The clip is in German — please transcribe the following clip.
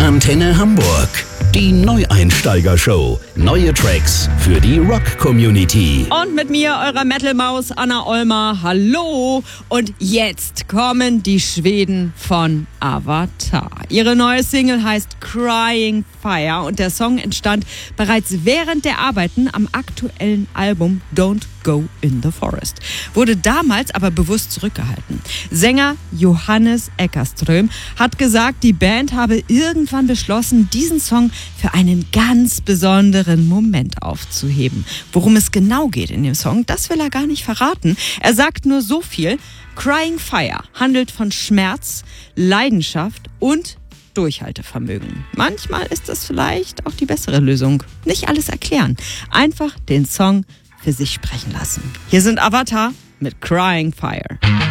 Antenne Hamburg. Die Neueinsteiger-Show. Neue Tracks für die Rock-Community. Und mit mir, eurer Metal-Maus Anna Olmer. Hallo! Und jetzt kommen die Schweden von Avatar. Ihre neue Single heißt Crying Fire und der Song entstand bereits während der Arbeiten am aktuellen Album Don't Go in the Forest. Wurde damals aber bewusst zurückgehalten. Sänger Johannes Eckerström hat gesagt, die Band habe irgendwann beschlossen, diesen Song für einen ganz besonderen Moment aufzuheben. Worum es genau geht in dem Song, das will er gar nicht verraten. Er sagt nur so viel: Crying Fire handelt von Schmerz, Leidenschaft und Durchhaltevermögen. Manchmal ist das vielleicht auch die bessere Lösung. Nicht alles erklären, einfach den Song für sich sprechen lassen. Hier sind Avatar mit Crying Fire.